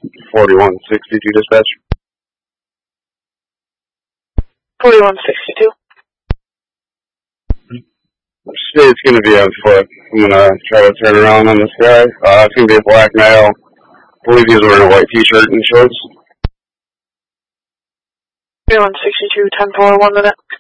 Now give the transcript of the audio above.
4162 dispatch. 4162. It's going to be on foot. I'm going to try to turn around on this guy. It's going to be a black male. I believe he's wearing a white t-shirt and shorts. 4162, 10-4, 1 minute.